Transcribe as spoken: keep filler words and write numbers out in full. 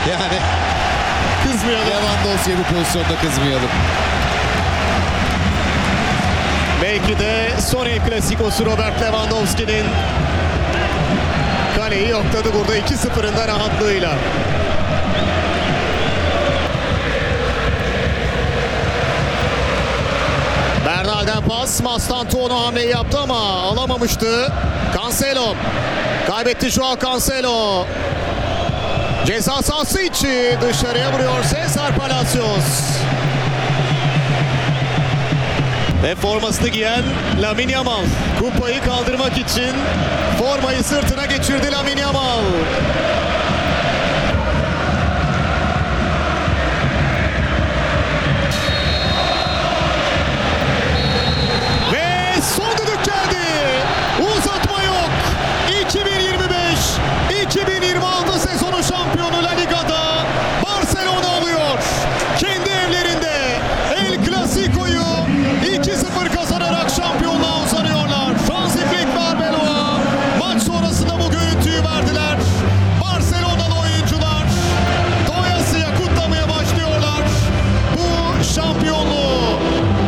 Yani Kızmayalım. Lewandowski'ye bu pozisyonda kızmayalım. Belki de son El Clasico'su Robert Lewandowski'nin. Kaleyi yokladı burada iki sıfırın da rahatlığıyla. Bernal'den pas. Mastantuono hamleyi yaptı ama alamamıştı. Cancelo. Kaybetti Joao Cancelo. Ceza sahası içi dışarıya vuruyor Cesar Palacios. Ve formasını giyen Lamine Yamal. Kupayı kaldırmak için formayı sırtına geçirdi Lamine Yamal.